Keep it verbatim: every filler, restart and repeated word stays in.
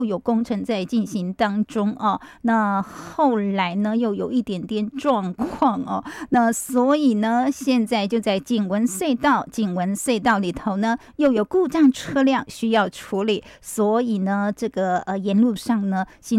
有工程在进行当中哦，那后来呢又有一点点状况哦，那所以呢现在就在景文隧道，景文隧道里头呢又有故障车辆需要处理，所以呢这个呃沿路上呢